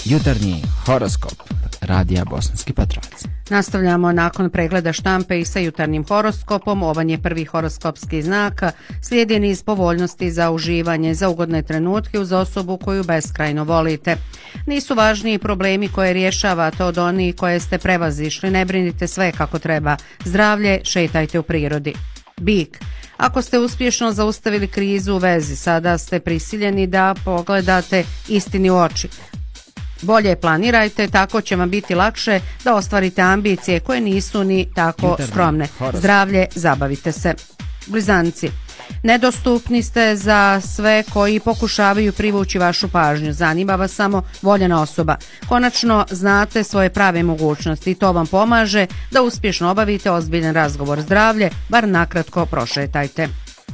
Jutarnji horoskop Radija Bosanski Patronac. Nastavljamo nakon pregleda štampe i sa jutarnjim horoskopom. Ovan je prvi horoskopski znak. Slijedi niz povoljnosti za uživanje, za ugodne trenutke uz osobu koju beskrajno volite. Nisu važniji problemi koje rješavate od onih koje ste prevazišli. Ne brinite, sve kako treba. Zdravlje, šetajte u prirodi. Bik. Ako ste uspješno zaustavili krizu u vezi, sada ste prisiljeni da pogledate istini u oči. Bolje planirajte, tako će vam biti lakše da ostvarite ambicije koje nisu ni tako skromne. Zdravlje, zabavite se. Blizanci. Nedostupni ste za sve koji pokušavaju privući vašu pažnju. Zanima vas samo voljena osoba. Konačno znate svoje prave mogućnosti i to vam pomaže da uspješno obavite ozbiljan razgovor. Zdravlje, bar nakratko prošetajte.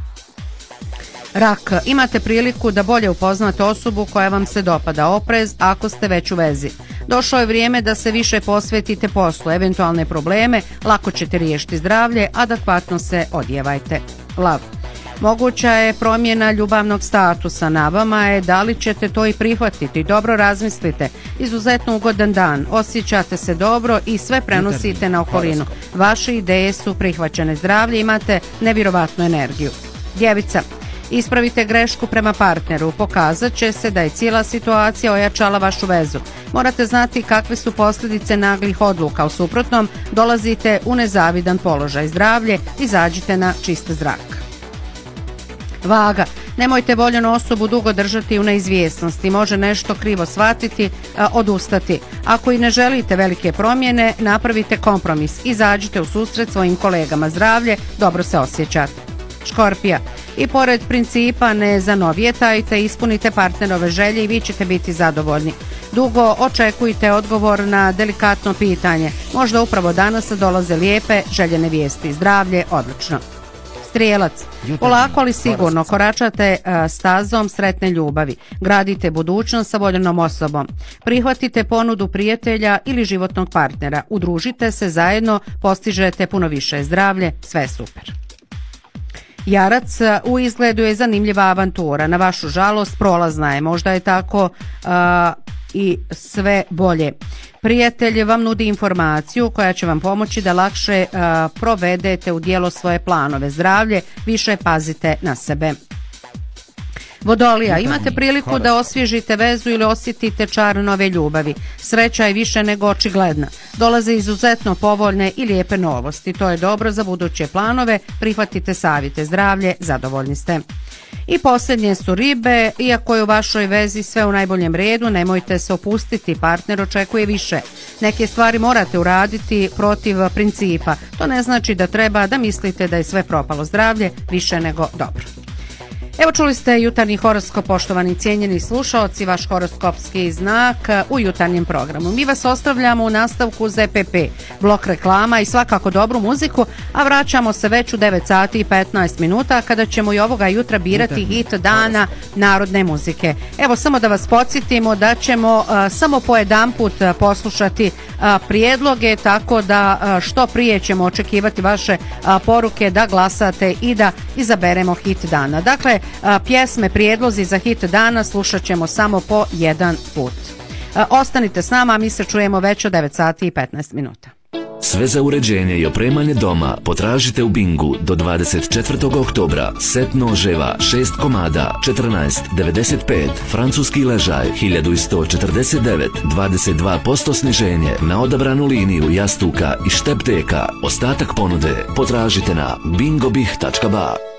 Rak. Imate priliku da bolje upoznate osobu koja vam se dopada. Oprez ako ste već u vezi. Došlo je vrijeme da se više posvetite poslu. Eventualne probleme lako ćete riješiti. Zdravlje, adekvatno se odjevajte. Lav. Moguća je promjena ljubavnog statusa. Na vama je da li ćete to i prihvatiti. Dobro razmislite. Izuzetno ugodan dan. Osjećate se dobro i sve prenosite na okolinu. Vaše ideje su prihvaćene. Zdravlje, imate nevjerovatnu energiju. Djevica. Ispravite grešku prema partneru. Pokazat će se da je cijela situacija ojačala vašu vezu. Morate znati kakve su posljedice naglih odluka. U suprotnom, dolazite u nezavidan položaj. Zdravlje, izađite na čist zrak. Vaga. Nemojte voljenu osobu dugo držati u neizvjesnosti. Može nešto krivo shvatiti, odustati. Ako i ne želite velike promjene, napravite kompromis. Izađite u susret svojim kolegama. Zdravlje, dobro se osjećate. Škorpija. I pored principa ne zanovjetajte, ispunite partnerove želje i vi ćete biti zadovoljni. Dugo očekujte odgovor na delikatno pitanje. Možda upravo danas dolaze lijepe željene vijesti. Zdravlje, odlično. Strijelac. Polako ali sigurno koračate stazom sretne ljubavi. Gradite budućnost sa voljenom osobom. Prihvatite ponudu prijatelja ili životnog partnera. Udružite se zajedno, postižete puno više. Zdravlje, sve super. Jarac. U izgledu je zanimljiva avantura. Na vašu žalost prolazna je. Možda je tako i sve bolje. Prijatelj vam nudi informaciju koja će vam pomoći da lakše provedete u djelo svoje planove. Zdravlje, više pazite na sebe. Vodolija. Imate priliku da osvježite vezu ili osjetite čar nove ljubavi. Sreća je više nego očigledna. Dolaze izuzetno povoljne i lijepe novosti. To je dobro za buduće planove. Prihvatite savjete. Zdravlje, zadovoljni ste. I posljednje su ribe. Iako je u vašoj vezi sve u najboljem redu, nemojte se opustiti. Partner očekuje više. Neke stvari morate uraditi protiv principa. To ne znači da treba da mislite da je sve propalo. Zdravlje, više nego dobro. Evo, čuli ste jutarnji horoskop, poštovani cijenjeni slušaoci, vaš horoskopski znak u jutarnjem programu. Mi vas ostavljamo u nastavku ZPP, blok reklama i svakako dobru muziku, a vraćamo se već u 9 sati i 15 minuta kada ćemo i ovoga jutra birati hit dana narodne muzike. Evo, samo da vas podsjetimo da ćemo samo po jedan put poslušati prijedloge, tako da što prije ćemo očekivati vaše poruke da glasate i da izaberemo hit dana. Dakle, pjesme, prijedlozi za hit dana slušat ćemo samo po jedan put. Ostanite s nama, mi se čujemo već od 9 sati i 15 minuta. Sve za uređenje i opremanje doma potražite u Bingu do 24. oktobra. Set noževa 6 komada 14,95, francuski ležaj 1149, 22% sniženje na odabranu liniju jastuka i štepteka. Ostatak ponude potražite na bingobih.ba.